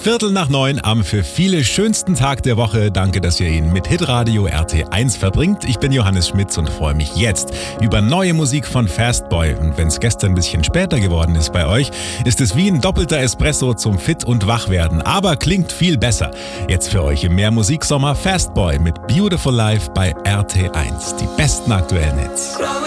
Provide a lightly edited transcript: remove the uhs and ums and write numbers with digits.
8:15 am für viele schönsten Tag der Woche. Danke, dass ihr ihn mit Hitradio RT1 verbringt. Ich bin Johannes Schmitz und freue mich jetzt über neue Musik von Fastboy. Und wenn es gestern ein bisschen später geworden ist bei euch, ist es wie ein doppelter Espresso zum Fit- und Wachwerden. Aber klingt viel besser. Jetzt für euch im Mehrmusiksommer Fastboy mit Beautiful Life bei RT1. Die besten aktuellen Hits.